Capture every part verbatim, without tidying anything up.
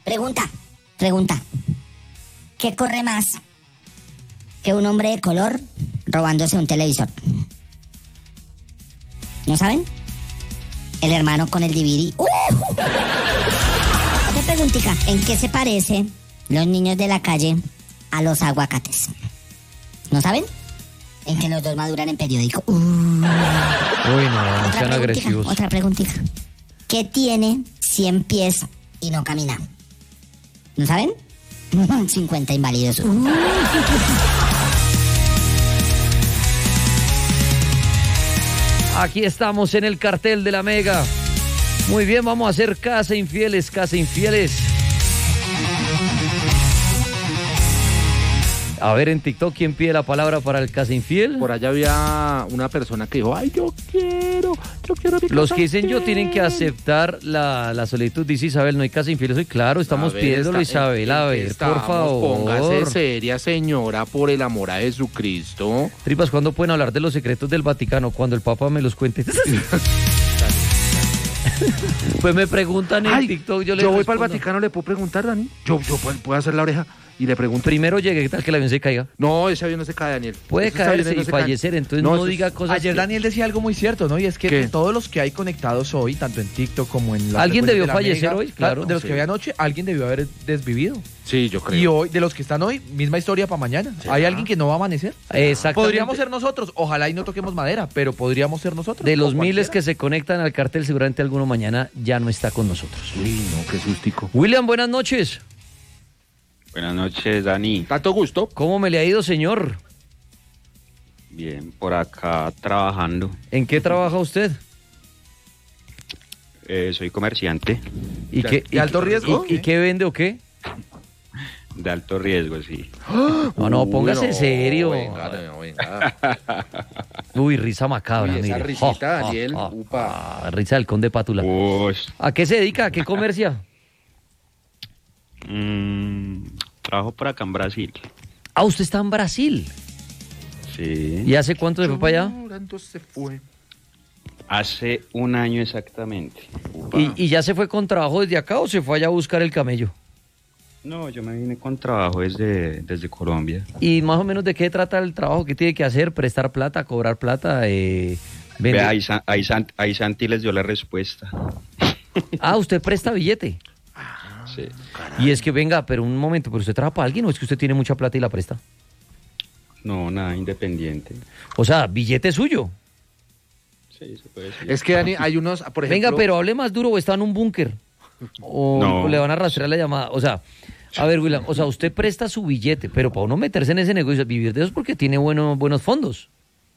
Pregunta, pregunta. ¿Qué corre más que un hombre de color robándose un televisor? ¿No saben? El hermano con el D V D. ¡Uh! Otra preguntita. ¿En qué se parecen los niños de la calle a los aguacates? ¿No saben? En que los dos maduran en periódico. Uh. Uy, no, no sean agresivos. Otra preguntita. ¿Qué tiene cien pies y no camina? ¿No saben? cincuenta inválidos. Uh. Aquí estamos en el cartel de la Mega. Muy bien, vamos a hacer Casa Infieles, Casa Infieles. A ver, en TikTok, ¿quién pide la palabra para el Casa Infiel? Por allá había una persona que dijo, ay, yo quiero, yo quiero mi Los casa que dicen infiel. yo tienen que aceptar la, la solicitud. Dice Isabel, no hay Casa Infiel. Soy claro, estamos A ver, pidiéndolo, está- Isabel. A ¿en qué ver, por estamos? favor. Póngase seria, señora, por el amor a Jesucristo. Tripas, ¿cuándo pueden hablar de los secretos del Vaticano? Cuando el Papa me los cuente. Pues me preguntan en Ay, TikTok, yo les Yo voy para el respondo. Vaticano, ¿le puedo preguntar, Dani? Yo, yo puedo puedo hacer la oreja y le pregunto. Primero llegué, ¿qué tal que el avión se caiga? No, ese avión no se cae, Daniel. Puede Esos aviones caerse no y se caen. fallecer, entonces No, no, eso es- diga cosas. Ayer que- Daniel decía algo muy cierto, ¿no? Y es que ¿Qué? de todos los que hay conectados hoy, tanto en TikTok como en la ¿Alguien debió frecuencia de la fallecer Mega, hoy? Claro. De los Sí. que había anoche, alguien debió haber desvivido. Sí, yo creo. Y hoy, de los que están hoy, misma historia para mañana. ¿Será? ¿Hay alguien que no va a amanecer? Exactamente. Podríamos ser nosotros, ojalá y no toquemos madera, pero podríamos ser nosotros. De los o miles que cualquiera. se conectan al cartel, seguramente alguno mañana ya no está con nosotros. Uy, no, qué sustico. William, buenas noches. Buenas noches, Dani. Tanto gusto. ¿Cómo me le ha ido, señor? Bien, por acá trabajando. ¿En qué trabaja usted? Eh, soy comerciante ¿Y ¿De- qué, de alto riesgo? ¿Y, y qué vende o qué? de alto riesgo, sí. No, no, Uy, póngase no, serio. Venga, no, venga. Uy, risa macabra, Uy, esa mire. risita, Ja, ja, Daniel, ja, upa. ja, risa del conde Pátula. Uy, ¿A qué se dedica? ¿A qué comercia? mm, trabajo por acá en Brasil. Ah, usted está en Brasil. Sí. ¿Y hace cuánto se fue para allá? Llorando se fue. Hace un año exactamente. Upa. ¿Y, ¿Y ya se fue con trabajo desde acá o se fue allá a buscar el camello? No, yo me vine con trabajo desde, desde Colombia. ¿Y más o menos de qué trata el trabajo? ¿Qué tiene que hacer? ¿Prestar plata? ¿Cobrar plata? Eh, vende- Vea, ahí, Sa- ahí, San- ahí Santi les dio la respuesta. Ah, usted presta billete. Sí. Y es que venga, pero un momento, ¿pero usted trabaja para alguien o es que usted tiene mucha plata y la presta? No, nada, independiente. O sea, billete suyo. Sí, se puede decir. Es que, Dani, hay unos, por ejemplo... Venga, pero hable más duro o está en un búnker. O No. le van a rastrear la llamada. O sea, a ver, William, o sea, usted presta su billete, pero para uno meterse en ese negocio, vivir de eso es porque tiene buenos, buenos fondos.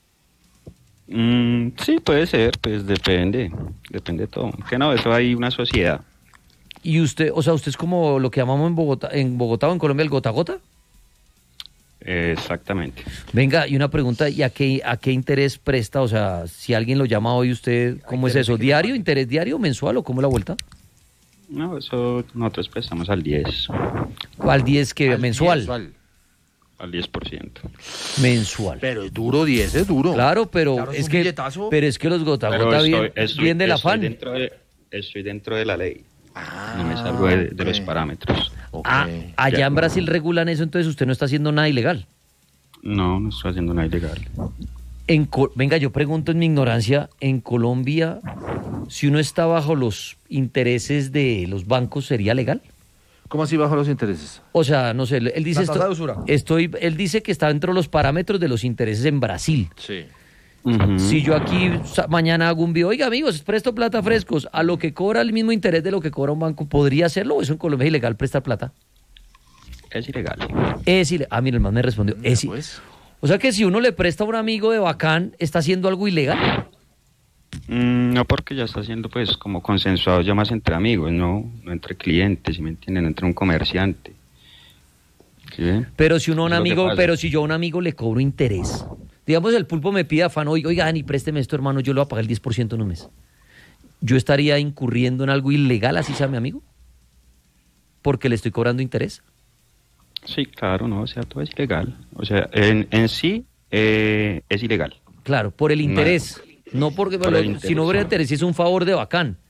Mm, sí, puede ser, pues depende, depende de todo. Que no, eso hay una sociedad. Y usted, o sea, usted es como lo que llamamos en Bogotá, en Bogotá o en Colombia el gota a gota. Eh, exactamente. Venga, y una pregunta, ¿y a qué, a qué interés presta? O sea, si alguien lo llama hoy, ¿usted cómo es eso? ¿Diario, interés diario, mensual o cómo es la vuelta? No, eso nosotros prestamos al diez, Al diez que al mensual. mensual. al diez por ciento. Mensual. Pero es duro, diez es duro. Claro, pero Claro, es es un que billetazo. pero es que los gota a gota bien, bien del estoy afán. Dentro de, estoy dentro de la ley. Ah, No me salgo de, de los ok. parámetros. Ok. Ah, allá Ya. en Brasil regulan eso, entonces usted no está haciendo nada ilegal. No, no estoy haciendo nada ilegal. En Co- Venga, yo pregunto en mi ignorancia, en Colombia, si uno está bajo los intereses de los bancos, ¿sería legal? ¿Cómo así bajo los intereses? O sea, no sé, él dice La tasa esto, de usura. estoy, él dice que está dentro de los parámetros de los intereses en Brasil. Sí. Ujú. Si yo aquí sa- mañana hago un video, oiga amigos, presto plata frescos, a lo que cobra el mismo interés de lo que cobra un banco, ¿podría hacerlo o eso en Colombia es ilegal prestar plata? Es ilegal. Es ilegal. Ah, mira, el man me respondió. Es i- Pues, O sea que si uno le presta a un amigo de bacán, ¿está haciendo algo ilegal? Mm, no, porque ya está siendo pues como consensuado ya más entre amigos, no, no entre clientes, ¿sí me entienden? No entre un comerciante. ¿Sí ven? Pero si uno a un Es lo que amigo, pasa. pero si yo a un amigo le cobro interés. Digamos, el pulpo me pide afán, oiga, oiga, Dani, présteme esto, hermano, yo le voy a pagar el diez por ciento en un mes. ¿Yo estaría incurriendo en algo ilegal, así sea mi amigo? Porque le estoy cobrando interés. Sí, claro, no, o sea, todo es ilegal. O sea, en, en sí eh, es ilegal. Claro, por el No. interés. No porque, Por lo- el si interés, no hubiera no. interés, si es un favor de bacán.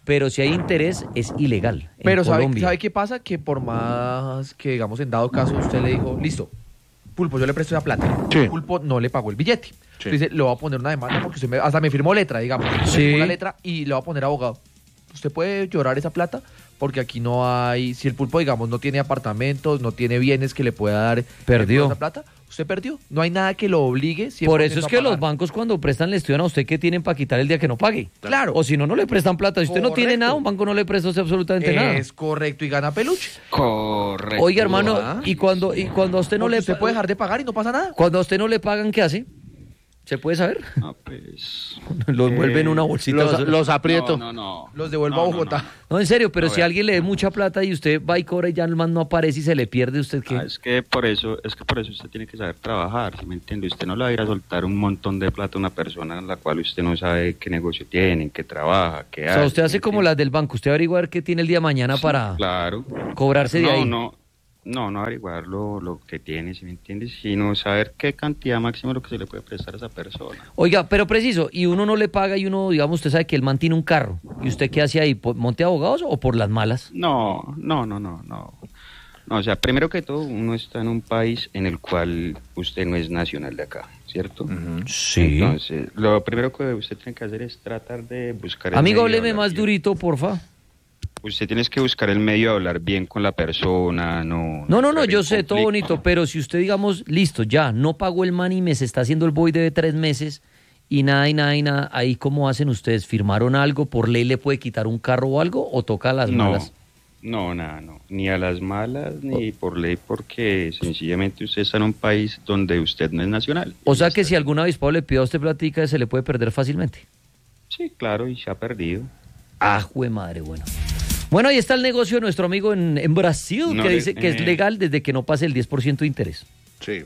pero si hay interés es ilegal en Pero ¿sabe, Colombia. ¿sabe qué pasa? Que por más que, digamos, en dado caso usted le dijo, listo, Pulpo, yo le presto esa plata. Sí. Pulpo no le pagó el billete. Sí. Usted dice, le voy a poner una demanda porque usted me- hasta me firmó letra, digamos. Me Sí. firmó la letra y le va a poner abogado. Usted puede llorar esa plata porque aquí no hay, si el Pulpo, digamos, no tiene apartamentos, no tiene bienes que le pueda dar Perdió. esa plata, usted perdió. No hay nada que lo obligue. Por eso es cien por ciento que a los pagar. bancos cuando prestan le estudian a usted que tienen para quitar el día que no pague. Claro. O si no, no le prestan plata. Si usted no tiene Correcto. nada, un banco no le presta a usted absolutamente nada. Es correcto y gana peluche. Correcto. Oiga, hermano, Ah. y cuando y cuando a usted no Porque le usted pa- puede dejar de pagar y no pasa nada. cuando a usted no le pagan, ¿qué hace? ¿Se puede saber? Ah, pues... Lo envuelve en una bolsita. de Los, basura. los aprieto. No, no, no. Los devuelvo No, a no, Bogotá. no. No, en serio, pero No, si vea. alguien le dé mucha plata y usted va y cobra y ya el man no aparece y se le pierde, ¿usted qué? Ah, es que por eso, es que por eso usted tiene que saber trabajar, ¿sí me entiende? Usted no le va a ir a soltar un montón de plata a una persona en la cual usted no sabe qué negocio tiene, en qué trabaja, qué O hace. sea, usted hace ¿sí me como entiende? las del banco. Usted averigua a ver qué tiene el día de mañana para Claro. cobrarse de no, ahí. No, no, no averiguar lo, lo que tiene, ¿sí me entiendes? Sino saber qué cantidad máxima lo que se le puede prestar a esa persona. Oiga, pero preciso, y uno no le paga y uno, digamos, usted sabe que el man tiene un carro. ¿Y usted qué hace ahí? ¿Po- ¿Monte abogados o por las malas? No, no, no, no, no. No, o sea, primero que todo, uno está en un país en el cual usted no es nacional de acá, ¿cierto? Sí. Entonces, lo primero que usted tiene que hacer es tratar de buscar... el Amigo, medio de hábleme hablar más bien. durito, porfa. Usted tiene que buscar el medio de hablar bien con la persona, no... No, no, no, entrar yo en sé, todo conflicto. bonito, pero si usted, digamos, listo, ya, no pagó el man y me se está haciendo el boy de tres meses y nada, y nada, y nada, ahí ¿cómo hacen ustedes? ¿Firmaron algo? ¿Por ley le puede quitar un carro o algo? ¿O toca a las No, malas? no, nada, no. Ni a las malas, ni por ley, porque sencillamente usted está en un país donde usted no es nacional. O Y sea está- que si algún avispado le pide a usted platica, se le puede perder fácilmente. Sí, claro, y se ha perdido. Ah, jue madre, bueno. Bueno, ahí está el negocio de nuestro amigo en, en Brasil, No que le- dice que es eh. legal desde que no pase el diez por ciento de interés. Sí.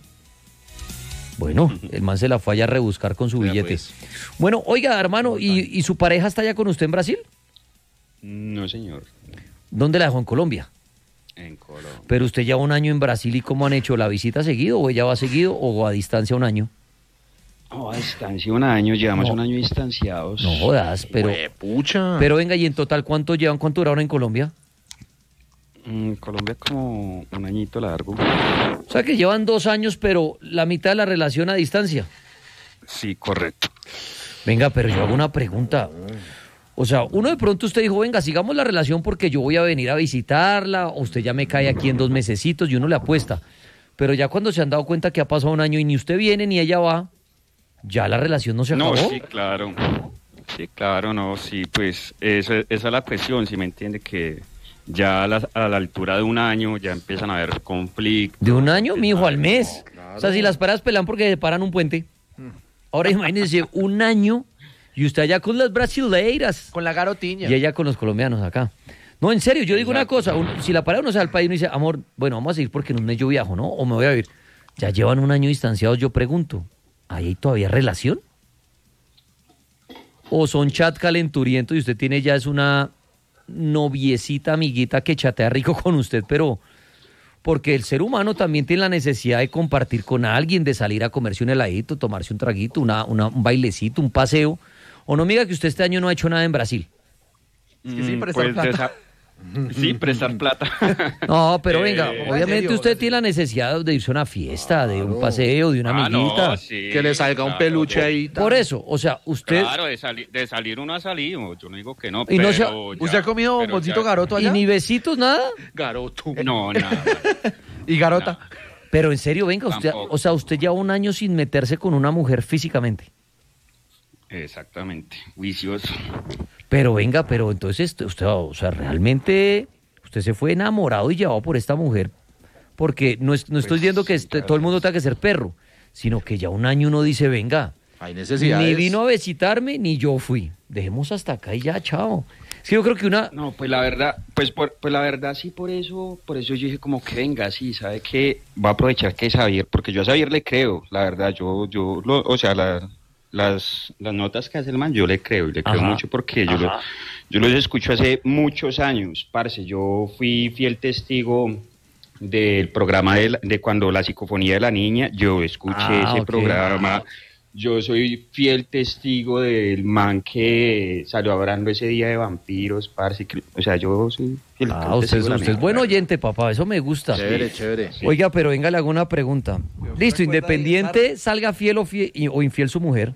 Bueno, el man se la fue allá a rebuscar con su Vea, billete. pues. Bueno, oiga, hermano, ¿y, ¿y su pareja está allá con usted en Brasil? No, señor, ¿Dónde la dejó? En Colombia. en Colombia. Pero usted lleva un año en Brasil y ¿cómo han hecho? ¿La visita seguido o ella va seguido o a distancia un año? Oh, a distancia un año, llevamos No. un año distanciados. No jodas, pero, Pucha. pero venga, ¿y en total cuánto llevan? ¿Cuánto duraron en Colombia? Mm, Colombia como un añito largo. O sea que llevan dos años, pero la mitad de la relación a distancia. Sí, correcto. Venga, pero yo hago una pregunta. O sea, uno de pronto usted dijo, venga, sigamos la relación porque yo voy a venir a visitarla, o usted ya me cae aquí en dos mesecitos y uno le apuesta. Pero ya cuando se han dado cuenta que ha pasado un año y ni usted viene ni ella va, ya la relación no se acabó. No, sí, claro. Sí, claro, no, sí, pues eso, esa es la cuestión, si me entiende que ya a la, a la altura de un año ya empiezan a haber conflictos. De un año, mi hijo, al mes. claro. O sea, si las paras pelan porque se paran un puente. Ahora imagínense, un año y usted allá con las brasileiras Con la garotiña. y ella con los colombianos acá. No, en serio, yo digo una cosa, un- si la para uno se va al país y uno dice, amor, bueno, vamos a seguir porque en un mes yo viajo, ¿no? O me voy a ir. Ya llevan un año distanciados, yo pregunto, ¿ahí hay todavía relación? ¿O son chat calenturientos y usted tiene ya es una noviecita, amiguita que chatea rico con usted, pero porque el ser humano también tiene la necesidad de compartir con alguien, de salir a comerse un heladito, tomarse un traguito, una, una- un bailecito, un paseo? ¿O no me diga que usted este año no ha hecho nada en Brasil? Es que sí, Mm, prestar pues, plata. desa- Sí, prestar plata. No, pero Eh, venga, ¿en obviamente serio? usted tiene la necesidad de irse a una fiesta, de un paseo, de una Ah, no, amiguita. sí, Que le salga un claro. peluche ahí. Por eso, o sea, usted... Claro, de, sali- de salir uno ha salido, yo no digo que no, Y no pero se- ya- ¿Usted ha comido pero bolsito ya- garoto ¿Y allá? ni besitos, nada? Garoto. No, nada. Y garota. Pero en serio, venga, usted, Tampoco. o sea, usted lleva un año sin meterse con una mujer físicamente. Exactamente, vicioso. Pero venga, pero entonces usted, usted, o sea, realmente usted se fue enamorado y llevado por esta mujer, porque no, es- no estoy Pues, diciendo que sí, este- claro. todo el mundo tenga que ser perro, sino que ya un año uno dice, venga, Hay necesidades. ni vino a visitarme, ni yo fui. Dejemos hasta acá y ya, chao. Es que yo creo que una... No, pues la verdad, pues por, pues la verdad sí por eso, por eso yo dije como que venga, sí, sabe que va a aprovechar que Xavier, porque yo a Xavier le creo, la verdad, yo, yo, lo, o sea, la- las, las notas que hace el man, yo le creo, y le creo Ajá, mucho porque yo, lo- yo los escucho hace muchos años, parce, yo fui fiel testigo del programa de, la- de cuando la psicofonía de la niña, yo escuché Ah, ese ok. programa yo soy fiel testigo del man que salió hablando ese día de vampiros, parce, que- o sea, yo soy fiel Ah, usted, testigo de la usted es mía. buen oyente, papá, eso me gusta. Chévere, chévere. Oiga, pero venga, le hago una pregunta. Listo, recuerda independiente, salga fiel o, fie- o infiel su mujer,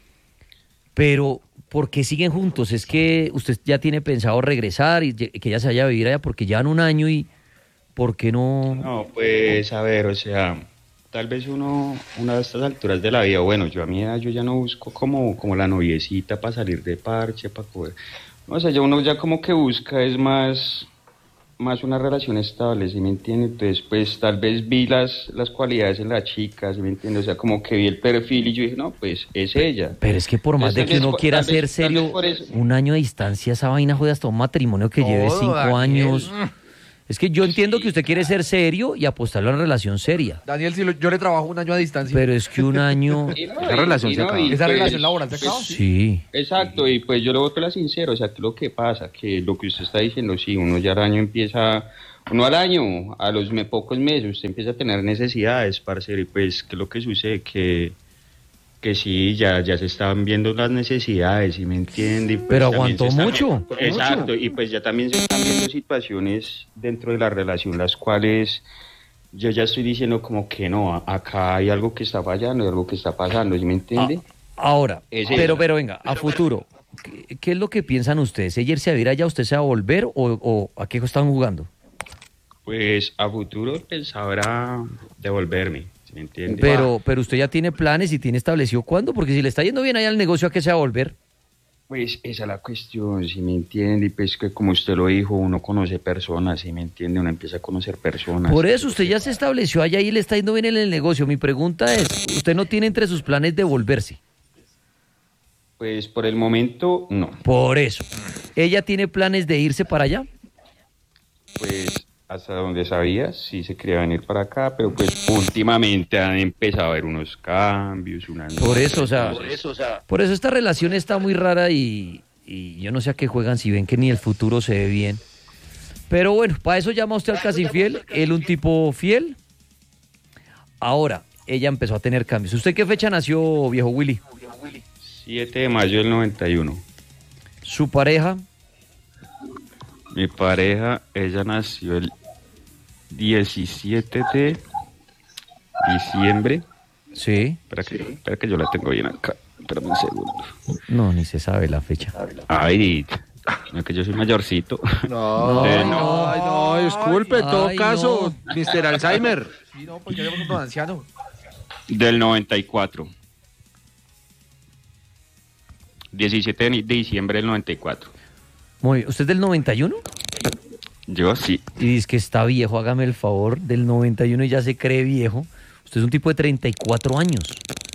pero ¿por qué siguen juntos? Es que usted ya tiene pensado regresar y que ella se vaya a vivir allá porque llevan un año y ¿por qué no? No, pues a ver, o sea, tal vez uno, una de estas alturas de la vida, bueno, yo a mi edad yo ya no busco como, como la noviecita para salir de parche, para poder, o sea, ya uno ya como que busca es más, más una relación estable, ¿sí me entiende? Entonces, pues tal vez vi las, las cualidades en la chica, ¿sí me entiende? O sea, como que vi el perfil y yo dije, no, pues es ella. Pero es que por más de Tal que vez uno por- quiera tal vez- ser tal vez serio, por eso. un año de distancia, esa vaina jode hasta un matrimonio que lleve Todo, cinco Daniel. años. Es que yo entiendo que usted quiere ser serio y apostarle a una relación seria, Daniel, si lo- yo le trabajo un año a distancia. pero es que un año... Y no, Esa y- relación y se no, acaba. y Esa pues- relación laboral se acaba. Sí. Exacto, y pues yo le voy a ser sincero, o sea, que lo que pasa, que lo que usted está diciendo, sí, uno ya al año empieza, uno al año, a los me- pocos meses, usted empieza a tener necesidades, parcero, y pues, ¿qué es lo que sucede? Que, que sí, ya, ya se están viendo las necesidades, ¿sí me entiende? Y, pues, Pero también se aguantó están mucho. viendo- Exacto, y pues ya también se están viendo situaciones dentro de la relación, las cuales yo ya estoy diciendo como que no, a- acá hay algo que está fallando, hay algo que está pasando, ¿sí me entiende? Ah, ahora, Ese- pero, pero venga, a futuro, ¿qué, qué es lo que piensan ustedes? ¿Ella irse a vivir allá, usted se va a volver o, o a qué están jugando? Pues a futuro pensaba era devolverme, ¿sí me entiende? Pero, pero usted ya tiene planes y tiene establecido cuándo, porque si le está yendo bien allá al negocio, ¿a qué se va a volver? Pues esa es la cuestión, ¿sí me entiende? Y pues que como usted lo dijo, uno conoce personas, ¿sí me entiende? Uno empieza a conocer personas. Por eso usted ya se estableció allá y le está yendo bien en el negocio. Mi pregunta es, ¿usted no tiene entre sus planes devolverse? Pues por el momento, no. Por eso. ¿Ella tiene planes de irse para allá? Pues hasta donde sabía, sí se quería venir para acá, pero pues últimamente han empezado a haber unos cambios, unas... Por eso, o sea, Entonces, por eso esta relación está muy rara y, y yo no sé a qué juegan si ven que ni el futuro se ve bien. Pero bueno, para eso llama usted al casi infiel, él un tipo fiel. Ahora, ella empezó a tener cambios. ¿Usted qué fecha nació, viejo Willy? siete de mayo del noventa y uno. Su pareja, Mi pareja, ella nació el diecisiete de diciembre. sí. Espera que, espera que yo la tengo bien acá. Espérame un segundo. No, ni se sabe la fecha. Ay, no es que yo soy mayorcito. No, Eh, no, ay, no, disculpe, en todo Ay, caso, mister Alzheimer. Sí, no, pues ya llevamos un don anciano. Del noventa y cuatro. diecisiete de diciembre del noventa y cuatro. Muy bien. ¿Usted es del noventa y uno? Yo sí. Y dice que está viejo, hágame el favor, del noventa y uno y ya se cree viejo. Usted es un tipo de treinta y cuatro años.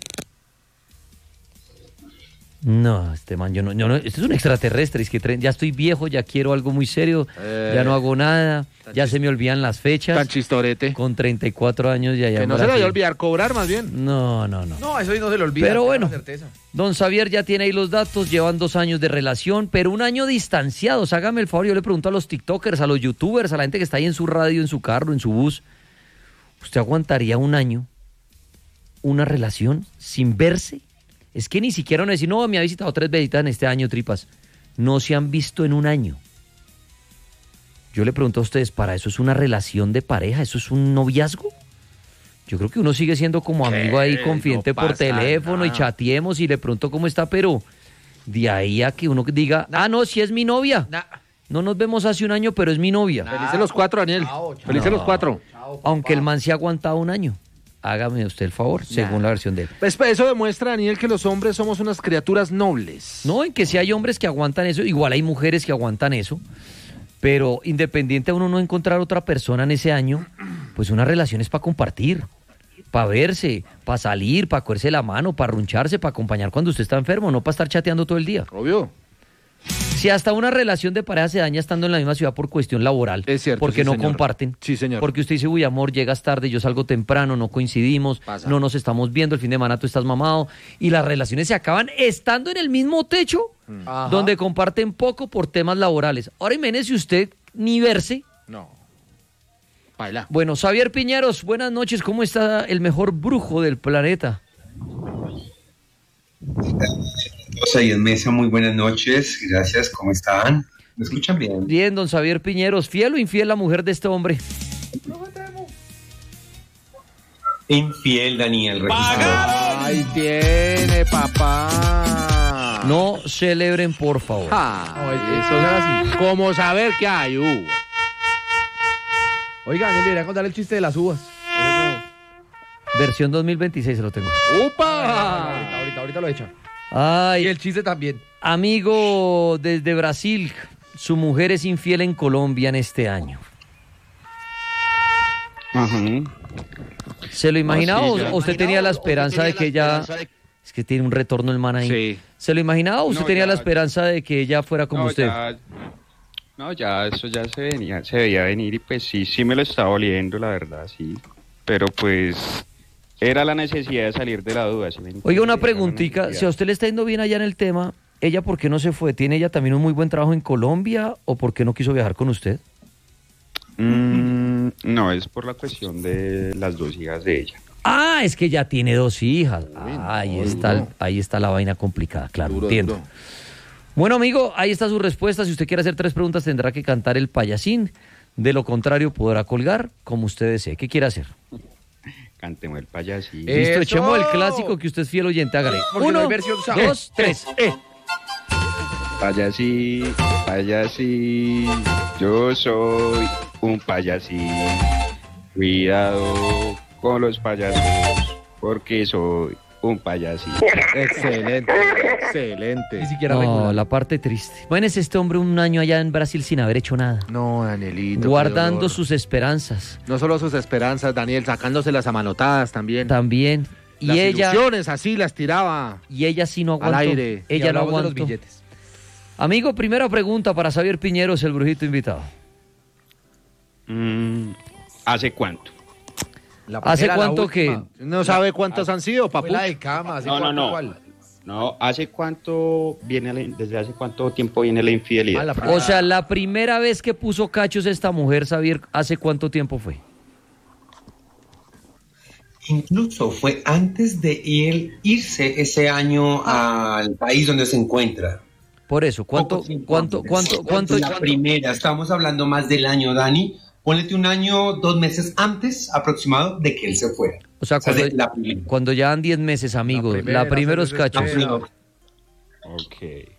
No, este man, yo no, yo no, este es un extraterrestre, es que tre- ya estoy viejo, ya quiero algo muy serio, Eh, ya no hago nada, ya chis- se me olvidan las Tan fechas, chistorete. con treinta y cuatro años ya ya Que en no se le vaya a Brasil. olvidar cobrar, más bien. No, no, no. No, eso sí no se le olvida. Pero tenga bueno. la certeza. Don Xavier ya tiene ahí los datos, llevan dos años de relación, pero un año distanciados. Hágame el favor, yo le pregunto a los TikTokers, a los YouTubers, a la gente que está ahí en su radio, en su carro, en su bus. ¿Usted aguantaría un año una relación sin verse? Es que ni siquiera uno decir, no, me ha visitado tres visitas en este año, tripas. No se han visto en un año. Yo le pregunto a ustedes, ¿para eso es una relación de pareja? ¿Eso es un noviazgo? Yo creo que uno sigue siendo como amigo ahí, confidente No por pasa teléfono y nada. chateemos y le pregunto cómo está, pero de ahí a que uno diga, ah, no, sí es mi novia. Nah. No nos vemos hace un año, pero es mi novia. Felices los cuatro, Daniel. Chao, chao. Felices los cuatro. Chao, Aunque el papá. man se ha aguantado un año. Hágame usted el favor, según la versión de él. Pues eso demuestra, Daniel, que los hombres somos unas criaturas nobles. No, en que si hay hombres que aguantan eso, igual hay mujeres que aguantan eso, pero independiente a uno no encontrar otra persona en ese año, pues una relación es para compartir, para verse, para salir, para cogerse la mano, para runcharse, para acompañar cuando usted está enfermo, no para estar chateando todo el día. Obvio. Si hasta una relación de pareja se daña estando en la misma ciudad por cuestión laboral, Es cierto, porque sí, no señor. comparten, Sí, señor. porque usted dice, uy, amor, llegas tarde, yo salgo temprano, no coincidimos, Pasa. no nos estamos viendo, el fin de semana tú estás mamado, y las relaciones se acaban estando en el mismo techo, Ajá. donde comparten poco por temas laborales. Ahora imagínese usted ni verse. No. Baila. Bueno, Xavier Piñeros, buenas noches, ¿cómo está el mejor brujo del planeta? Ahí en mesa, muy buenas noches, gracias, ¿cómo están? ¿Me escuchan bien? Bien, don Xavier Piñeros, ¿fiel o infiel la mujer de este hombre? Infiel, Daniel, registrador. Ahí tiene, papá. No celebren, por favor. Ah, No, eso es así. como saber que hay uh. Oiga, Daniel, debería contar el chiste de las uvas. Eso es nuevo. Versión dos mil veintiséis se lo tengo. ¡Upa! Ahorita, ahorita, ahorita lo echa. Ay, Y el chiste también. amigo desde Brasil, su mujer es infiel en Colombia en este año. Ajá. ¿Se lo imaginaba sí, o- ya. o usted tenía la esperanza de que ella... Es que tiene un retorno el man ahí. Sí. ¿Se lo imaginaba o usted No, tenía ya- la esperanza de que ella fuera como no, usted? Ya, no, ya eso ya se venía, se veía venir y pues sí, sí me lo estaba oliendo, la verdad, sí. Pero pues era la necesidad de salir de la duda. ¿Sí me entiende? Oiga, una Era la preguntita. necesidad. Si a usted le está yendo bien allá en el tema, ¿ella por qué no se fue? ¿Tiene ella también un muy buen trabajo en Colombia o por qué no quiso viajar con usted? Mm, no, es por la cuestión de las dos hijas de ella. Ah, es que ya tiene dos hijas. Ah, ahí está, ahí está la vaina complicada, claro, Duro, entiendo. duro. Bueno, amigo, ahí está su respuesta. Si usted quiere hacer tres preguntas, tendrá que cantar el payasín. De lo contrario, podrá colgar como usted desee. ¿Qué quiere hacer? Cantemos el payasito. Eh, Listo, ¡Eso! echemos el clásico que usted es fiel oyente. Hágale. Porque no Uno, hay versión samba. dos, tres. Eh. Payasí, payasí, yo soy un payasí. Cuidado con los payasos, porque soy un payasí. Excelente, excelente. Ni siquiera No, regular. la parte triste. Bueno, es este hombre un año allá en Brasil sin haber hecho nada. No, Danielito. qué Guardando dolor. sus esperanzas. No solo sus esperanzas, Daniel, sacándose las amanotadas también. También. Y Las ella, ilusiones así las tiraba. y ella sí no Al aguantó. aire. Y Ella no hablamos de los aguantó. billetes. Amigo, primera pregunta para Xavier Piñeros, el brujito invitado. Mm, ¿Hace cuánto? La ¿Hace primera, la cuánto última. que- No sabe cuántos han sido, Fue papu. la de cama, ¿hace No, no, cuánto, no. cuál? No, ¿hace cuánto viene la- desde hace cuánto tiempo viene la infidelidad? Ah, la primera. O sea, la primera vez que puso cachos esta mujer, Xavier, ¿hace cuánto tiempo fue? Incluso fue antes de él irse ese año al país donde se encuentra. Por eso, ¿cuánto, Poco tiempo cuánto, antes. cuánto, cuánto? La primera, estamos hablando más del año, Dani. Pónete un año, dos meses antes aproximado de que él se fuera. O sea, O sea, cuando, de la primera. cuando ya han diez meses, amigos, la, primera, primeros seis meses cachos. espera. Ok.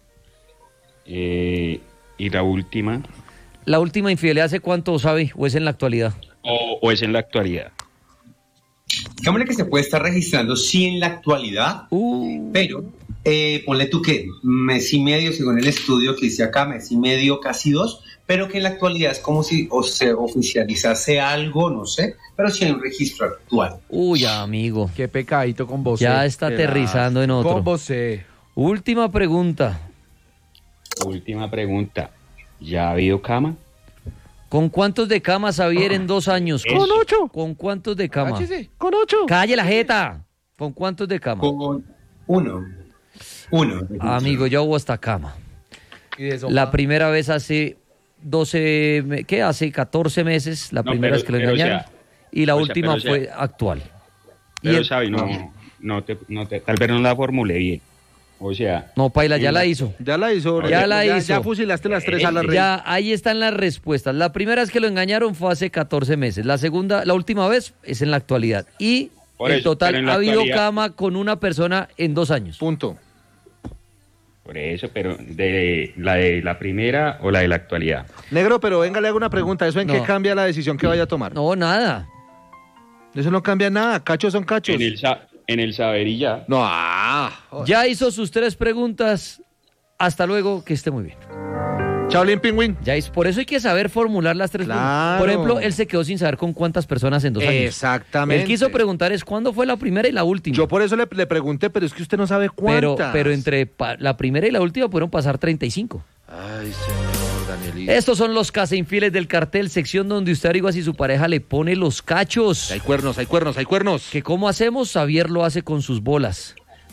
Eh, ¿Y la última? La última infidelidad, ¿hace cuánto, sabe? ¿O es en la actualidad? ¿O, o es en la actualidad? Digámosle que se puede estar registrando sí en la actualidad, Uh, pero eh, ponle tú que mes y medio, según el estudio que hice acá, mes y medio, casi dos, pero que en la actualidad es como si o se oficializase algo, no sé, pero sí hay un registro actual. uy, amigo. Qué pecadito con vos. Ya está aterrizando en Con otro. vos. eh. Última pregunta. Última pregunta. ¿Ya ha habido cama? ¿Con cuántos de cama, Xavier, en dos años? Eso. Con ocho. ¿Con cuántos de cama? Cáchese. Con ocho. ¡Calle la jeta! ¿Con cuántos de cama? Con uno. Uno. Amigo, yo hubo hasta cama. Y de sopa. La primera vez hace doce, me- ¿qué? Hace catorce meses, la No, primera pero- vez que lo pero, o engañaron. sea, y la o sea, última pero, o sea, fue actual. Y Pero, el- Xavi, no, no te, no te, tal vez no la formulé bien. O sea, No, Paila, ya la hizo. Ya la hizo. Ya la hizo. Ya fusilaste las tres a la red. Ya, ahí están las respuestas. La primera vez que lo engañaron fue hace catorce meses. La segunda, la última vez es en la actualidad. Y Por en eso, total pero en la ha habido actualidad- cama con una persona en dos años. Punto. por eso, pero de la de la primera o la de la actualidad. Negro, pero venga, le hago una pregunta. ¿Eso en No. qué cambia la decisión que vaya a tomar? No, nada. Eso no cambia nada. Cachos son cachos. En el, sa- en el saber y ya. No, ah. Ya hizo sus tres preguntas. Hasta luego, que esté muy bien. Chaolín Pingüín. Ya es, por eso hay que saber formular las tres Claro. preguntas. Por ejemplo, él se quedó sin saber con cuántas personas en dos años. Exactamente. Él quiso preguntar es cuándo fue la primera y la última. Yo por eso le, le pregunté, pero es que usted no sabe pero, cuántas. pero entre pa- la primera y la última pudieron pasar treinta y cinco. Ay, señor Danielito. Estos son los casainfieles del cartel, sección donde usted averigua si su pareja le pone los cachos. Hay cuernos, hay cuernos, hay cuernos. Que cómo hacemos, Xavier lo hace con sus bolas.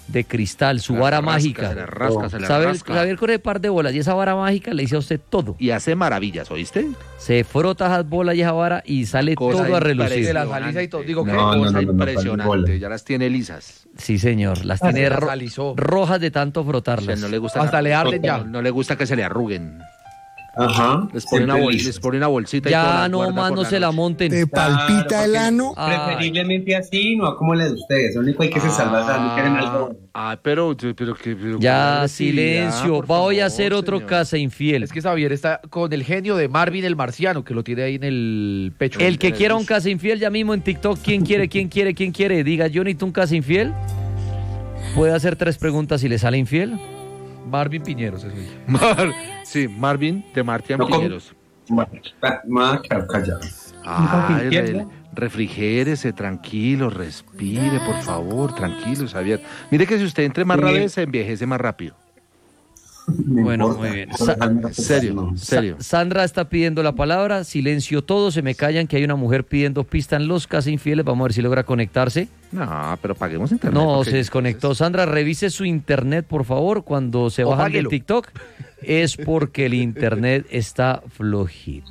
de cristal, su Se la vara rasca, mágica. Se la rasca, se la ¿Sabe, rasca. Javier, con el par de bolas y esa vara mágica le dice a usted todo. Y hace maravillas, ¿oíste? Se frota esas bolas y esa vara y sale Cosa todo a relucir. De la saliza y todo. Digo, ¿qué? No, no, Cosa no, no, no, impresionante, no, ya las tiene lisas. Sí, señor. Las Ah, tiene se las ro- alisó. rojas de tanto O sea, frotarlas. no le gusta Hasta le arden no, ya. no le gusta que se le arruguen. Ajá. Les pone, una siempre bol- listo. les pone una bolsita y todo, Ya la no guarda más por no la se la noche. monten. ¿Te palpita Claro, el porque ano? Ay. Preferiblemente así, no como la de ustedes. Lo único hay que se salva es quieren algo. Ah, pero, pero, que- pero Ya, qué silencio. agresividad, por Voy a favor, hacer otro señor. casa infiel. Es que Xavier está con el genio de Marvin el marciano, que lo tiene ahí en el pecho. El que En quiera un busto. casa infiel, ya mismo en TikTok, ¿quién quiere, quién quiere, quién quiere? Diga, yo necesito un casa infiel. Puede hacer tres preguntas y le sale infiel. Marvin Piñeros, eso dije. Mar- sí, Marvin de Martian No, ¿cómo? Piñeros. Más callado. Ay, ¿Quién? re- refrigérese, tranquilo, respire, por favor, tranquilo, Xavier. Mire que si usted entre más Sí. rápido, se envejece más rápido. Bueno, muy bien. Sa- Serio, Sa- serio. Sandra está pidiendo la palabra. Silencio todos, se me callan que hay una mujer pidiendo pista en los casa infieles. Vamos a ver si logra conectarse. No, pero paguemos internet. No, porque- se desconectó. Sandra, revise su internet, por favor. Cuando se O bajan del páguelo. TikTok, es porque el internet está flojito.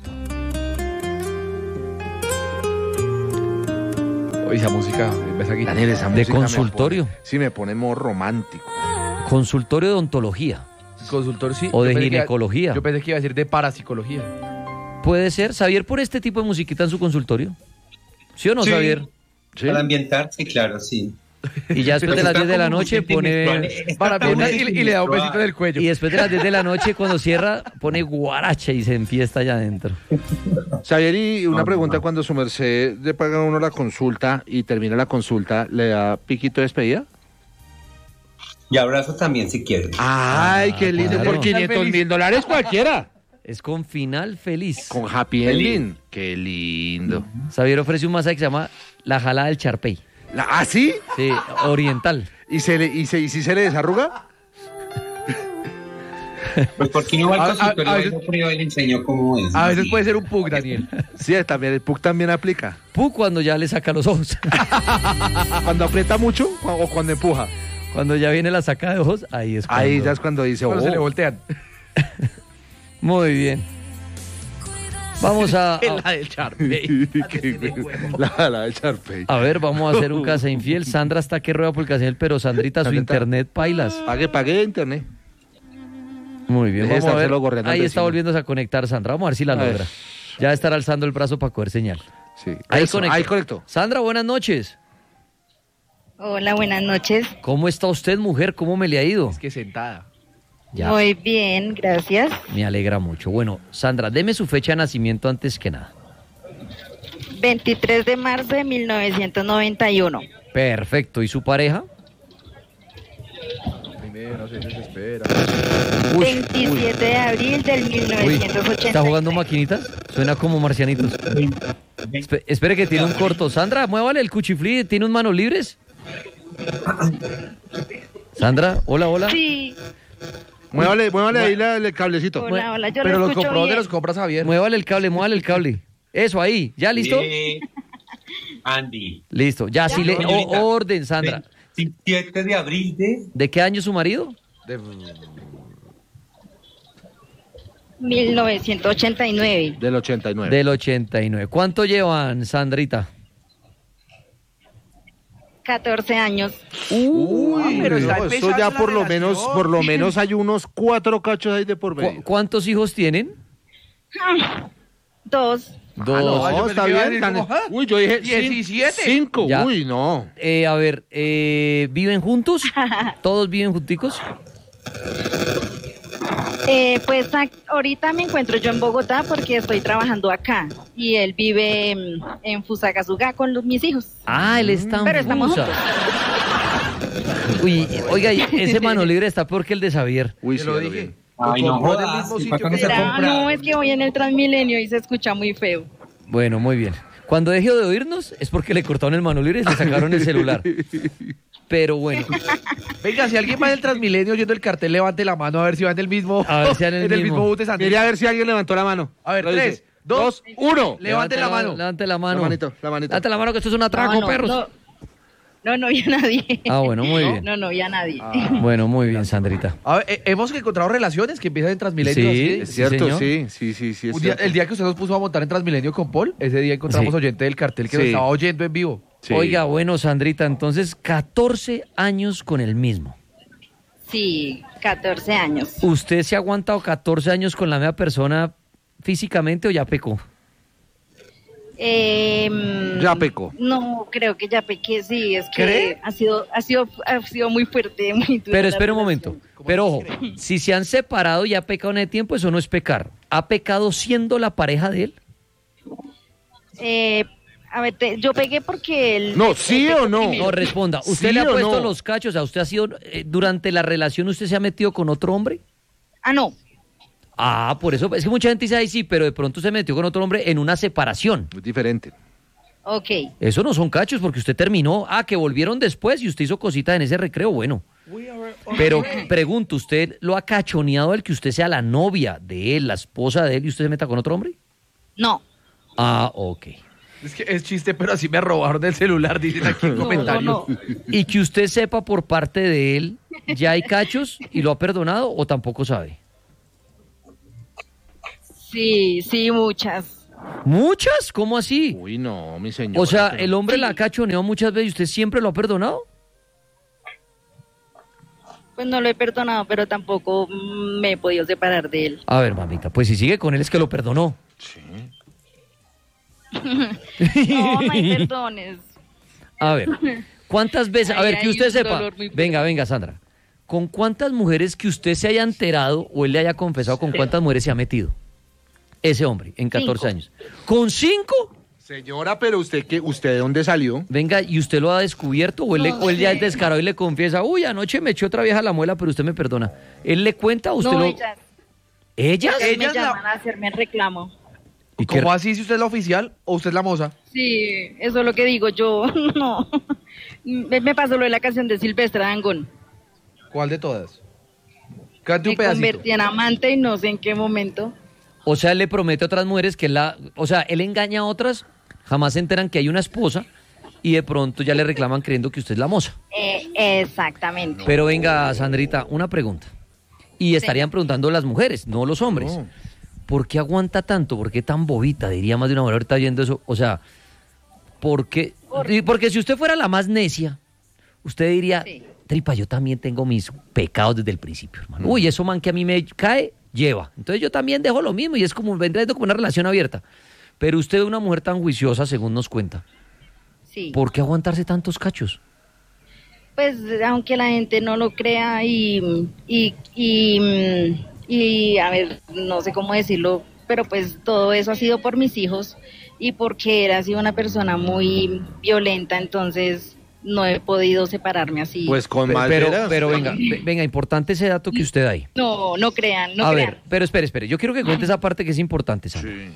Oye, esa música, ves aquí. Daniel, esa De música me consultorio. pone- sí, me pone modo romántico. Consultorio de odontología. Consultor, sí. O Yo de pensé que iba- ginecología. Yo pensé que iba a decir de parapsicología. Puede ser. Xavier, por este tipo de musiquita en su consultorio. ¿Sí o no, Sí. Xavier? ¿Sí? Para ambientar, sí, claro, sí. Y ya después de las diez de la noche pone... Para piedra y, y le da un besito en el cuello. Y después de las diez de la noche, cuando cierra, pone guaracha y se enfiesta allá adentro. Xavier, y una No, pregunta, no. cuando su merced le paga a uno la consulta y termina la consulta, ¿le da piquito de despedida? Y abrazo también si quieren. Ay, qué lindo, claro. por quinientos mil dólares cualquiera. Es con final feliz. Con happy Feliz. ending. Qué lindo. Xavier ofrece un masaje que se llama la jalada del charpey. La- ¿Ah, sí? Sí, oriental. ¿Y, se le, y, se, ¿Y si se le desarruga? Pues porque no va A- al a- consultorio, a ahí veces- lo prueba y le enseñó cómo es. A veces puede ser un pug, Daniel. Sí, también, el P U C también aplica. Pu cuando ya le saca los ojos. Cuando aprieta mucho o cuando empuja. Cuando ya viene la saca de ojos, ahí es cuando... Ahí ya es cuando dice, Cuando se le oh. voltean. Muy bien. Vamos a... La del Charpey. La, la de Sharpay. A ver, vamos a hacer un casa infiel. Sandra está que rueda por el casa infiel, pero Sandrita, su Sandrita. internet pailas. Pague, pague internet. Muy bien, Deje de vamos a ver. estárselo gorreando al Ahí está vecino. volviéndose a conectar Sandra. Vamos a ver si la A ver. logra. Ya estará alzando el brazo para coger señal. Sí. Ahí Eso, conectó. ahí conectó. Sandra, buenas noches. Hola, buenas noches. ¿Cómo está usted, mujer? ¿Cómo me le ha ido? Es que sentada. Ya, Muy bien, gracias. me alegra mucho. Bueno, Sandra, deme su fecha de nacimiento antes que nada. veintitrés de marzo de mil novecientos noventa y uno. Perfecto. ¿Y su pareja? Primero se desespera. Uy, veintisiete de abril del mil uy. novecientos ochenta. ¿Está jugando maquinitas? Suena como marcianitos. Espe- espere que tiene un corto. Sandra, muévale el cuchiflí. ¿Tiene un manos libres? Sandra, hola, hola. Sí, Muévale, muévale ahí la- el cablecito. hola, hola, yo Pero lo los escucho compró, ¿dónde bien. los compras, Javier? Muévale el cable, muévale el cable. Eso, ahí. ¿Ya listo? Eh, Andy. Listo. Ya, sí le... Señorita. o- orden, Sandra. veintisiete de abril de... ¿De qué año es su marido? De- mil novecientos ochenta y nueve. Del ochenta y nueve. Del ochenta y nueve. ¿Cuánto llevan, Sandrita? catorce años. Uy, pero pero está eso empezando ya la por lo relación. menos, por lo menos hay unos cuatro cachos ahí de por ¿Cu- medio. ¿Cuántos hijos tienen? Dos. Dos. No, yo pensé está que iba a bien. decir como, Dani. ¿ah? Uy, yo dije cin- diecisiete. cinco. Ya. Uy, no. Eh, a ver, eh, ¿viven juntos? ¿Todos viven junticos? Eh, pues a- ahorita me encuentro yo en Bogotá porque estoy trabajando acá y él vive en, en Fusagasugá con los, mis hijos. Ah, él está en Pero estamos Fusa. Uy, oiga, y ese mano libre está peor que el de Xavier. Uy, Te sí, lo ya dije. vi. Ay, Lo no compró en el jodas, mismo ¿y sitio para qué que no se se Ya, compra? no, es que voy en el Transmilenio y se escucha muy feo. Bueno, muy bien. Cuando deje de oírnos es porque le cortaron el mano libre y le sacaron el celular. Pero bueno, Venga, si alguien va en el Transmilenio oyendo el cartel, levante la mano a ver si va en el mismo. A ver si va en el mismo. bus de Santiago. Quería ver si alguien levantó la mano. A ver, Revise. tres, dos, uno. Levante la mano. Levante la mano. La manito, la manito. Levante la mano que esto es un atraco, No, no, perros. no. No, no vi a nadie. Ah, bueno, muy bien. No, no vi a nadie. Bueno, muy bien, Sandrita. A ver, eh, hemos encontrado relaciones que empiezan en Transmilenio. Sí, así. Es cierto, señor. sí, sí, sí, sí. es Un día- cierto. el día que usted nos puso a montar en Transmilenio con Paul, ese día encontramos Sí. oyente del cartel que Sí. nos estaba oyendo en vivo. Sí. Oiga, bueno, Sandrita, entonces catorce años con el mismo. Sí, catorce años. ¿Usted se ha aguantado catorce años con la misma persona físicamente o ya pecó? Eh, Ya pecó. No, creo que ya pequé, sí, es que ¿Cree? ha sido, ha sido, ha sido muy fuerte, muy dura Pero la espera un relación. momento. Pero ojo, si se han separado y ha pecado en el tiempo, eso no es pecar. ¿Ha pecado siendo la pareja de él? Eh, a ver, te- yo pegué porque él... No, él ¿sí pecó o no? primero. No, responda. ¿Usted ¿Sí le ha o puesto no? los cachos? ¿A usted ha sido, eh, durante la relación, usted se ha metido con otro hombre? Ah, no. Ah, por eso, es que mucha gente dice, ahí sí, pero de pronto se metió con otro hombre en una separación. Es diferente. Ok. Eso no son cachos porque usted terminó, ah, que volvieron después y usted hizo cositas en ese recreo, bueno. Pero pregunto, ¿usted lo ha cachoneado el que usted sea la novia de él, la esposa de él y usted se meta con otro hombre? No. Ah, ok. Es que es chiste, pero así me robaron el celular, dicen aquí en No, comentarios. no, no. Y que usted sepa por parte de él, ¿ya hay cachos y lo ha perdonado o tampoco sabe? Sí, sí, muchas. ¿Muchas? ¿Cómo así? Uy, no, mi señor. O sea, el hombre la ha cachoneado muchas veces y usted siempre lo ha perdonado. Pues no lo he perdonado, pero tampoco mm, me he podido separar de él. A ver, mamita, pues si sigue con él es que lo perdonó. No, no hay perdones. A ver, ¿cuántas veces? A Ahí ver, que hay usted un sepa. dolor muy fuerte. Venga, venga, Sandra. ¿Con cuántas mujeres que usted se haya enterado o él le haya confesado con cuántas mujeres se ha metido? Ese hombre, en catorce Cinco. años. ¿Con cinco? Señora, pero usted, ¿qué, ¿usted de dónde salió? Venga, ¿y usted lo ha descubierto o él, le- No o él ya sé. es descarado y le confiesa, uy, anoche me echó otra vieja a la muela, pero usted me perdona? ¿Él le cuenta o usted No, lo...? ellas, ¿Ellas? ellas Ellas me la- llaman a hacerme el reclamo. ¿Y qué- ¿Cómo así si usted es la oficial o usted es la moza? Sí, eso es lo que digo yo. No. Me, me pasó lo de la canción de Silvestre Dangond. ¿Cuál de todas? Cante un Me pedacito. convertí en amante y no sé en qué momento. O sea, él le promete a otras mujeres que él la... O sea, él engaña a otras, jamás se enteran que hay una esposa y de pronto ya le reclaman creyendo que usted es la moza. Eh, exactamente. Pero venga, Sandrita, una pregunta. Y estarían preguntando las mujeres, no los hombres. No. ¿Por qué aguanta tanto? ¿Por qué tan bobita? Diría más de una mujer ahorita viendo eso. O sea, ¿por qué? Y porque si usted fuera la más necia, usted diría, Sí. tripa, yo también tengo mis pecados desde el principio, hermano. Uy, eso man que a mí me cae, lleva. Entonces yo también dejo lo mismo y es como, vendría siendo como una relación abierta. Pero usted es una mujer tan juiciosa, según nos cuenta. Sí. ¿Por qué aguantarse tantos cachos? Pues aunque la gente no lo crea y, y, y, y, a ver, no sé cómo decirlo, pero pues todo eso ha sido por mis hijos y porque él ha sido una persona muy violenta, entonces no he podido separarme así. Pues con Pero, más pero, veras. pero venga, ve- venga, importante ese dato que usted da ahí. no, no crean, no a crean. ver, pero espere, espere. Yo quiero que cuente esa parte que es importante, Sandra. Sí.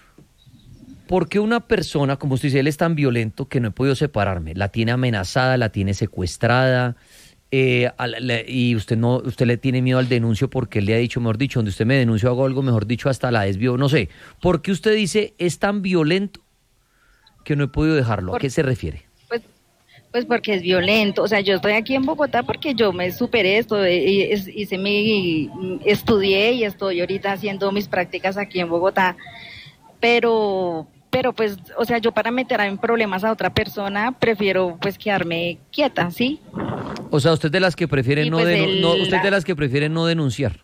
¿Por qué una persona, como usted dice, él es tan violento que no he podido separarme? La tiene amenazada, la tiene secuestrada, eh, a la- la- y usted no, usted le tiene miedo al denuncio porque él le ha dicho, mejor dicho, donde usted me denunció hago algo, mejor dicho, hasta la desvío, no sé. ¿Por qué usted dice es tan violento que no he podido dejarlo? ¿A Por- qué se refiere? Pues, pues porque es violento. O sea, yo estoy aquí en Bogotá porque yo me superé esto, eh, es- hice mi, estudié y estoy ahorita haciendo mis prácticas aquí en Bogotá. Pero, pero pues, o sea, yo para meter en problemas a otra persona prefiero pues quedarme quieta, ¿sí? O sea, usted de las que prefiere Y no, pues denu- el- no, usted la- de las que prefiere no denunciar.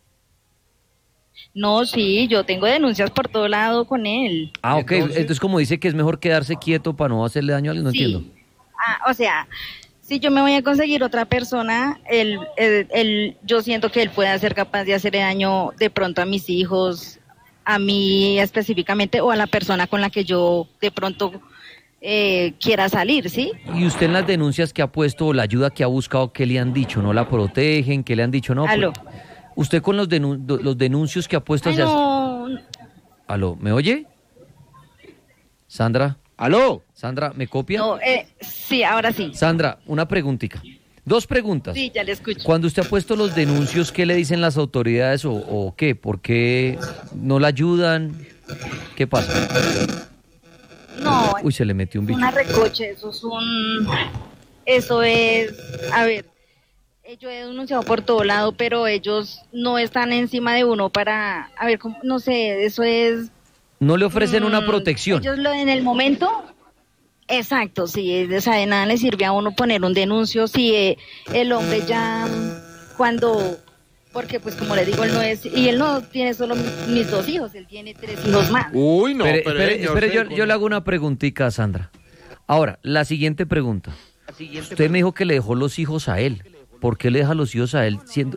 No, sí, yo tengo denuncias por todo lado con él. Ah, ok. Entonces- Entonces, como dice que es mejor quedarse quieto para no hacerle daño a alguien, no Sí. entiendo. Ah, o sea, si yo me voy a conseguir otra persona, él, él- él- yo siento que él puede ser capaz de hacerle daño de pronto a mis hijos, a mí específicamente, o a la persona con la que yo de pronto eh, quiera salir, ¿sí? Y usted en las denuncias que ha puesto, o la ayuda que ha buscado, ¿qué le han dicho? ¿No la protegen? ¿Qué le han dicho? No. Aló. pues, usted con los, denun- do- los denuncios que ha puesto Ay, hacia... no, Aló, ¿me oye? Sandra, ¿Aló? Sandra, ¿me copia? no, eh, sí, ahora sí. Sandra, una preguntita. Dos preguntas. Sí, ya le escucho. Cuando usted ha puesto los denuncios, ¿qué le dicen las autoridades o, o qué? ¿Por qué no la ayudan? ¿Qué pasa? No, Uy, se le metió un es bicho. una recoche, eso es un... eso es, a ver, eh, yo he denunciado por todo lado, pero ellos no están encima de uno para, a ver, ¿cómo? No sé, eso es... No le ofrecen una mm, protección. Ellos lo en el momento, exacto, sí, o sea, de nada le sirve a uno poner un denuncio si eh, el hombre ya mm, cuando, porque pues como le digo, él no es, y él no tiene solo mis, mis dos hijos, él tiene tres hijos más. Uy, no, Espere, pero, espere, señor, espere, yo, con- yo le hago una preguntita a Sandra. Ahora, la siguiente pregunta. Usted me dijo que le dejó los hijos a él. ¿Por qué le deja los hijos a él siendo...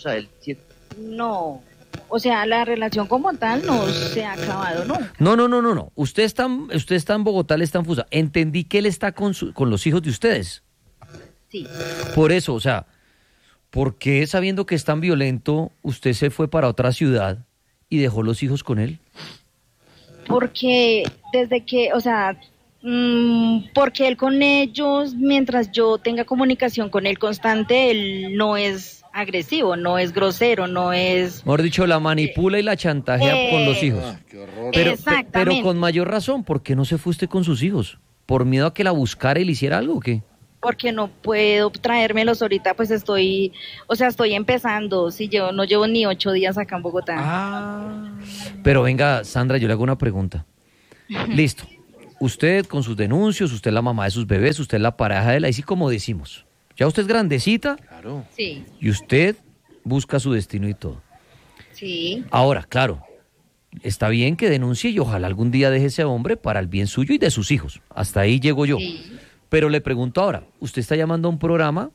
No, o sea, la relación como tal no se ha acabado, ¿no? No, no, no, no, no. Usted está, en- usted está en Bogotá, él está en Fusa. Entendí que él está con, su- con los hijos de ustedes. Sí. Por eso, o sea, ¿por qué sabiendo que es tan violento, usted se fue para otra ciudad y dejó los hijos con él? Porque desde que, o sea, mm, porque él con ellos, mientras yo tenga comunicación con él constante, él no es agresivo, no es grosero, no es... Mejor dicho, la manipula y la chantajea Eh, con los hijos. Ah, qué horror. Pero, Exactamente. pero con mayor razón, ¿por qué no se fue usted con sus hijos? ¿Por miedo a que la buscara y le hiciera algo o qué? Porque no puedo traérmelos ahorita, pues estoy, o sea, estoy empezando, si yo no llevo ni ocho días acá en Bogotá. Ah, Pero venga, Sandra, yo le hago una pregunta. Listo. Usted con sus denuncios, usted es la mamá de sus bebés, usted es la pareja de él, ahí sí como decimos. Ya usted es grandecita claro. Sí, y usted busca su destino y todo. sí, Ahora, claro, está bien que denuncie y ojalá algún día deje ese hombre para el bien suyo y de sus hijos. Hasta ahí llego yo. sí. Pero le pregunto ahora, usted está llamando a un programa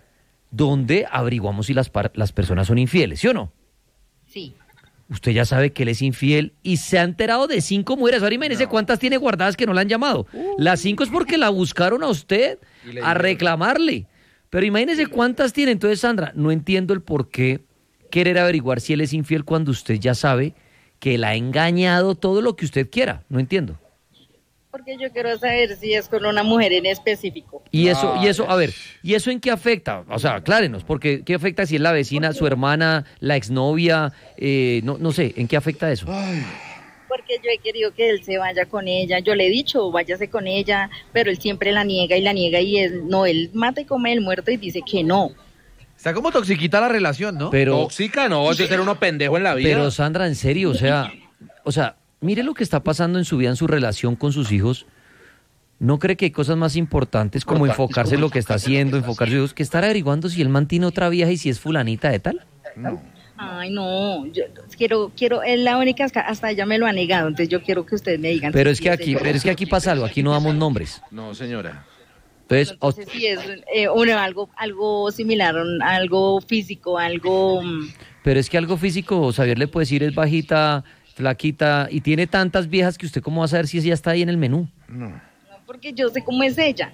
donde averiguamos si las, par- las personas son infieles, ¿sí o no? Sí. Usted ya sabe que él es infiel y se ha enterado de cinco mujeres. Ahora imagínese cuántas tiene guardadas que no la han llamado. Las cinco es porque la buscaron a usted a reclamarle. Pero imagínese cuántas tiene. Entonces, Sandra, no entiendo el por qué querer averiguar si él es infiel cuando usted ya sabe que la ha engañado todo lo que usted quiera. No entiendo. Porque yo quiero saber si es con una mujer en específico. Y eso, y Ay, eso, a ver, ¿y eso en qué afecta? O sea, aclárenos, porque ¿qué afecta si es la vecina, su hermana, la exnovia? Eh, no, no sé, ¿en qué afecta eso? Porque yo he querido que él se vaya con ella. Yo le he dicho, váyase con ella, pero él siempre la niega y la niega y él, no, él mata y come el muerto y dice que no. Está como toxiquita la relación, ¿no? Pero, Tóxica, no, yo ser uno pendejo en la vida. pero Sandra, en serio, o sea, o sea, mire lo que está pasando en su vida, en su relación con sus hijos. ¿No cree que hay cosas más importantes como Importantes, enfocarse en lo que está haciendo, enfocarse en sus hijos, que estar averiguando si él mantiene otra vieja y si es fulanita de tal? Ay, no, yo quiero, quiero, es la única, hasta ella me lo ha negado, entonces yo quiero que ustedes me digan. Pero si es sí que aquí, ella. pero es que aquí pasa algo, aquí no damos nombres. No, señora. Entonces, No sé si es eh, uno, algo, algo similar, un- algo físico, algo... mm, pero es que algo físico, Xavier le puede decir es bajita, flaquita, y tiene tantas viejas que usted cómo va a saber si ella está ahí en el menú. No. no, porque yo sé cómo es ella.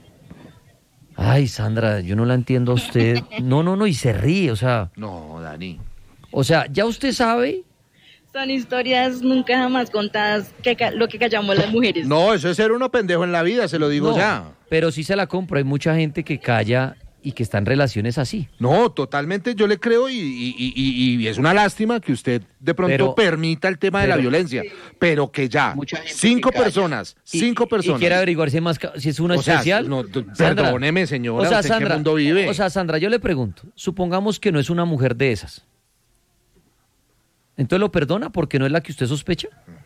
Ay, Sandra, yo no la entiendo a usted. No, no, no, y se ríe, o sea, No, Dani. o sea, ya usted sabe, Son historias nunca jamás contadas, que ca- lo que callamos las mujeres. No, eso es ser uno pendejo en la vida, se lo digo no, ya. pero sí se la compro. Hay mucha gente que calla y que está en relaciones así. No, totalmente yo le creo y, y- y- y- y es una lástima que usted de pronto Pero- permita el tema de la pero- violencia, pero que ya, cinco personas, Y- cinco y- personas. Y quiere averiguar si es, más, ca- si es una O sea, especial. no, d- Sandra, perdóneme, señora, o sea, ¿usted en qué Sandra, mundo vive? O sea, Sandra, yo le pregunto, supongamos que no es una mujer de esas. Entonces lo perdona porque no es la que usted sospecha.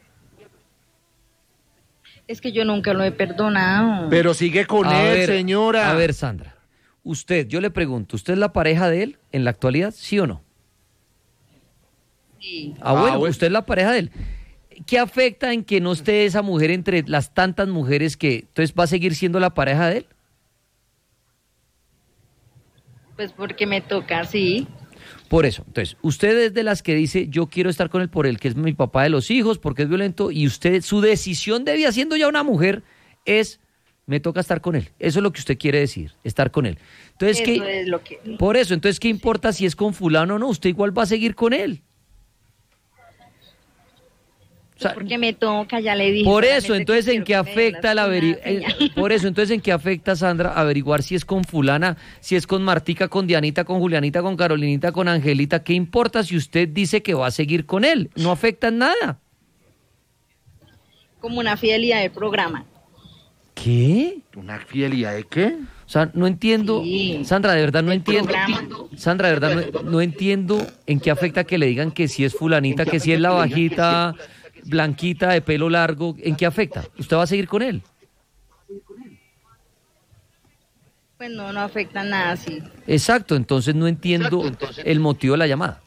Es que yo nunca lo he perdonado. Pero sigue con A él, ver, señora. A ver, Sandra, usted, yo le pregunto, ¿usted es la pareja de él en la actualidad, sí o no? Sí. Ah, bueno, Ah, bueno. usted es la pareja de él. ¿Qué afecta en que no esté esa mujer entre las tantas mujeres que entonces va a seguir siendo la pareja de él? Pues porque me toca, sí. Por eso, entonces, usted es de las que dice, yo quiero estar con él por él, que es mi papá de los hijos, porque es violento, y usted, su decisión de vida, siendo ya una mujer, es, me toca estar con él. Eso es lo que usted quiere decir, estar con él. Entonces, Eso ¿qué? es lo que... Por eso, entonces, ¿qué importa si es con fulano o no? Usted igual va a seguir con él. O sea, porque me toca, ya le dije. por eso, solamente entonces, ¿en quiero qué que me den afecta el una averi- señal. eh, Por eso, entonces, ¿en qué afecta, Sandra, averiguar si es con fulana, si es con Martica, con Dianita, con Julianita, con Carolinita, con Angelita? ¿Qué importa si usted dice que va a seguir con él? No afecta en nada. Como una fidelidad del programa. ¿Qué? ¿Una fidelidad de qué? O sea, no entiendo, Sí. Sandra, de verdad no El entiendo. programa. Sandra, de verdad no, no entiendo en qué afecta que le digan que si es fulanita, que si es la bajita, blanquita, de pelo largo, ¿en qué afecta? ¿Usted va a seguir con él? Pues no, no afecta nada, sí. Exacto, entonces no entiendo el motivo de la llamada.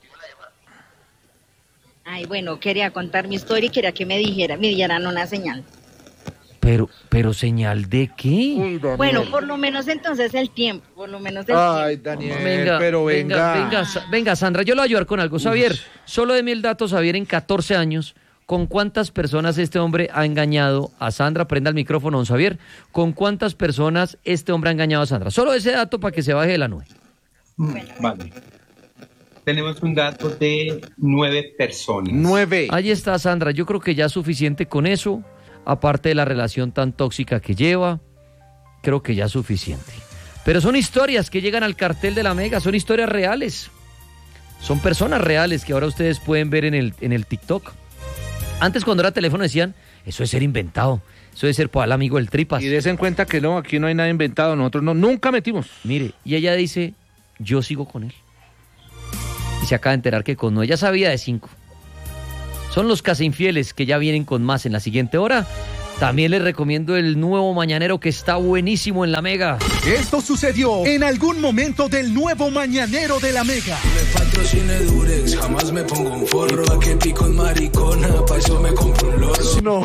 Ay, bueno, quería contar mi historia y quería que me dijera, me dieran una señal. Pero, pero ¿señal de qué? Bueno, por lo menos entonces el tiempo, por lo menos el Ay, tiempo. Daniel, pero venga. venga, venga, Sa- venga, Sandra, yo le voy a ayudar con algo. Xavier, solo deme el dato, Xavier, en catorce años, ¿con cuántas personas este hombre ha engañado a Sandra? Prenda el micrófono, don Xavier. ¿Con cuántas personas este hombre ha engañado a Sandra? Solo ese dato para que se baje de la nube. Vale. Tenemos un dato de nueve personas. Nueve. Ahí está, Sandra. Yo creo que ya es suficiente con eso. Aparte de la relación tan tóxica que lleva, creo que ya es suficiente. Pero son historias que llegan al cartel de la Mega, son historias reales. Son personas reales que ahora ustedes pueden ver en el, en el TikTok. Antes, cuando era teléfono, decían, eso es ser inventado, eso es ser para el amigo del Tripas. Y des en cuenta que no, aquí no hay nada inventado, nosotros no, nunca metimos. Mire, y ella dice, yo sigo con él. Y se acaba de enterar que con no, ella sabía de cinco. Son los casi infieles que ya vienen con más en la siguiente hora. También les recomiendo el nuevo mañanero que está buenísimo en la Mega. Esto sucedió en algún momento del nuevo mañanero de la Mega. Me patrocine Durex, jamás me pongo un forro. Pa' que pico en maricona, pa' eso me compro un loro. No.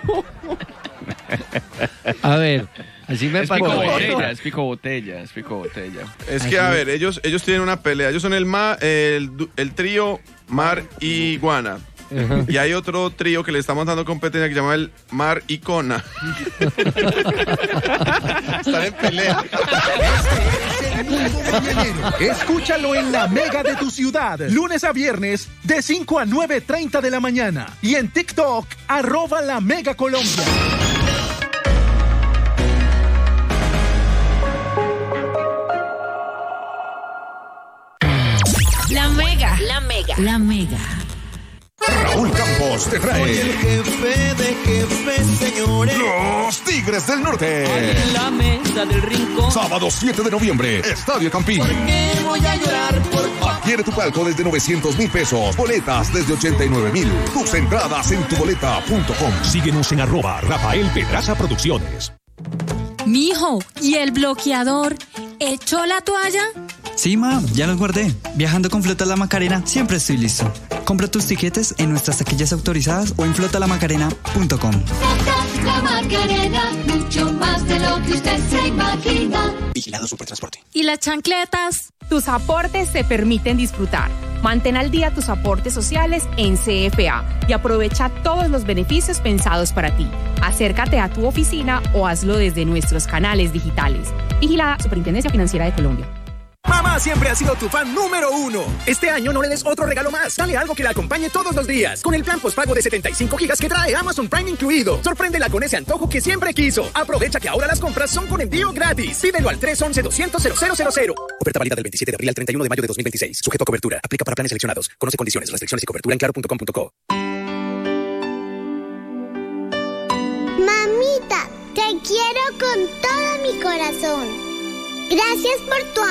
A ver, así me Es pico parece. botella, es pico botella, es pico botella. Es que, a ver, ellos, ellos tienen una pelea. Ellos son el, ma, el, du- el trío Mar y Guana. Y hay otro trío que le estamos dando competencia que se llama el Mar y Cona. Están en pelea. Este es el nuevo mañanero. Escúchalo en la Mega de tu ciudad. Lunes a viernes de cinco a nueve treinta de la mañana. Y en TikTok, arroba la Mega Colombia. La Mega. La Mega. La Mega. Raúl Campos te trae Soy el jefe de jefes, señores. Los Tigres del Norte. En la mesa del rincón. Sábado siete de noviembre, Estadio Campín. ¿Por qué voy a llorar por Adquiere tu palco desde novecientos mil pesos. Boletas desde ochenta y nueve mil. Tus entradas en tuboleta punto com. Síguenos en arroba Rafael Pedraza Producciones. Mijo, ¿y el bloqueador? ¿Echó la toalla? Sí, ma, ya los guardé. Viajando con Flota La Macarena, siempre estoy listo. Compra tus tiquetes en nuestras taquillas autorizadas o en flota la macarena punto com. La Macarena, mucho más de lo que usted se imagina. Vigilado Supertransporte. ¿Y las chancletas? Tus aportes te permiten disfrutar. Mantén al día tus aportes sociales en C F A y aprovecha todos los beneficios pensados para ti. Acércate a tu oficina o hazlo desde nuestros canales digitales. Vigilada Superintendencia Financiera de Colombia. Mamá siempre ha sido tu fan número uno. Este año no le des otro regalo más. Dale algo que la acompañe todos los días. Con el plan postpago de setenta y cinco gigas que trae Amazon Prime incluido. Sorpréndela con ese antojo que siempre quiso. Aprovecha que ahora las compras son con envío gratis. Pídelo al tres once doscientos cero cero cero cero. Oferta válida del veintisiete de abril al treinta y uno de mayo de dos mil veintiséis. Sujeto a cobertura. Aplica para planes seleccionados. Conoce condiciones, restricciones y cobertura en claro punto com punto co. Mamita, te quiero con todo mi corazón. Gracias por tu